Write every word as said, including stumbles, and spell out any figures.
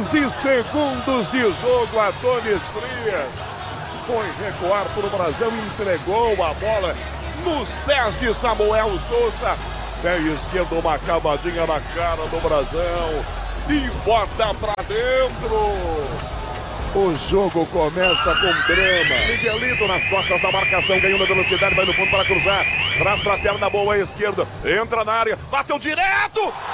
quinze segundos de jogo, Adonis Frias foi recuar para o Brasão, entregou a bola nos pés de Samuel Souza. Pé esquerdo, uma cavadinha na cara do Brasão e bota pra dentro. O jogo começa com drama. Miguelito nas costas da marcação, ganhou na velocidade, vai no fundo para cruzar. Traz pra perna boa à esquerda, entra na área, bateu direto.